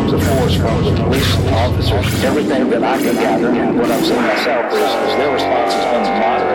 terms of force from the police officers. Everything that I can gather, and what I've seen myself, is their response has been moderate.